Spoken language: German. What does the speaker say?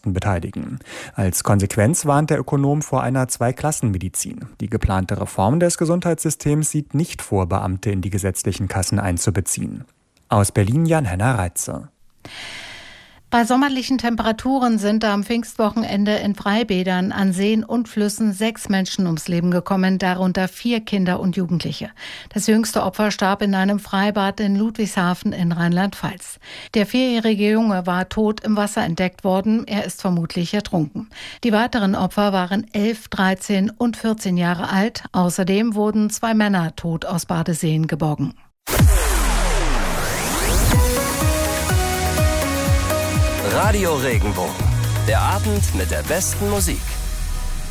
Kosten beteiligen. Als Konsequenz warnt der Ökonom vor einer Zweiklassenmedizin. Die geplante Reform des Gesundheitssystems sieht nicht vor, Beamte in die gesetzlichen Kassen einzubeziehen. Aus Berlin Jan-Henner Reitze. Bei sommerlichen Temperaturen sind am Pfingstwochenende in Freibädern, an Seen und Flüssen 6 Menschen ums Leben gekommen, darunter 4 Kinder und Jugendliche. Das jüngste Opfer starb in einem Freibad in Ludwigshafen in Rheinland-Pfalz. Der 4-jährige Junge war tot im Wasser entdeckt worden, er ist vermutlich ertrunken. Die weiteren Opfer waren 11, 13 und 14 Jahre alt. Außerdem wurden 2 Männer tot aus Badeseen geborgen. Radio Regenbogen. Der Abend mit der besten Musik.